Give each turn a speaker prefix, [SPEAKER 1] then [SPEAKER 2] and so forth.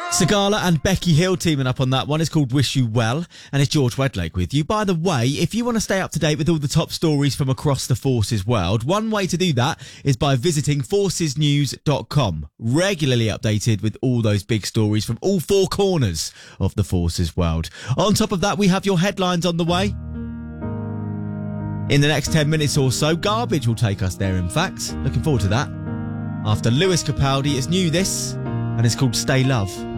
[SPEAKER 1] Sigala and Becky Hill teaming up on that one. It's called Wish You Well, and it's George Wedlake with you. By the way, if you want to stay up to date with all the top stories from across the Forces world, one way to do that is by visiting forcesnews.com. Regularly updated with all those big stories from all four corners of the Forces world. On top of that, we have your headlines on the way. In the next 10 minutes or so, Garbage will take us there, in fact. Looking forward to that. After Lewis Capaldi, it's new this, and it's called Stay Love.